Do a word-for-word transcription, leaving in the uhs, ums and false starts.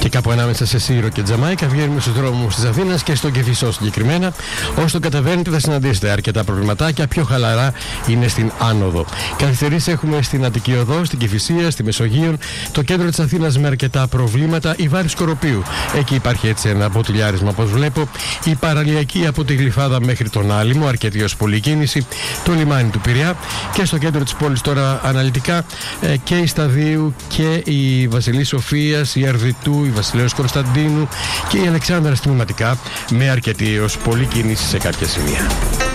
Και κάπου ανάμεσα σε Σύρο και Τζαμάικα βγαίνουμε στους δρόμους της Αθήνας και στον Κηφισό συγκεκριμένα. Όσο κατεβαίνετε θα συναντήσετε αρκετά προβληματάκια, πιο χαλαρά είναι στην άνοδο. Καθυστερήσεις έχουμε στην Αττική Οδό, στην Κηφισία, στη Μεσογείο, το κέντρο της Αθήνας με αρκετά προβλήματα. Η Βάρη Σκοροπίου, εκεί υπάρχει έτσι ένα μποτιλιάρισμα όπως βλέπω. Η παραλιακή από τη Γλυφάδα μέχρι τον Άλυμο, αρκετή ως πολλή κίνηση. Το λιμάνι του Πειραιά και στο κέντρο της πόλης τώρα αναλυτικά και η Σταδίου και η Βασιλής Σοφίας, η Αρδιτού, η Βασιλέως Κωνσταντίνου και η Αλεξάνδρας τμηματικά με αρκετή ως πολλή κίνηση σε κάποια σημεία.